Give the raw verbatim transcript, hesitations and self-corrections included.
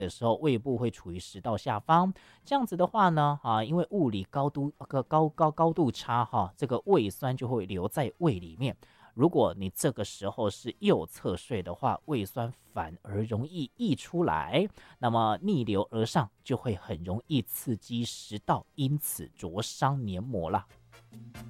的时候，胃部会处于食道下方，这样子的话呢，啊，因为物理高度高高高高度差哈，这个胃酸就会留在胃里面。如果你这个时候是右侧睡的话，胃酸反而容易溢出来，那么逆流而上就会很容易刺激食道，因此灼伤黏膜啦。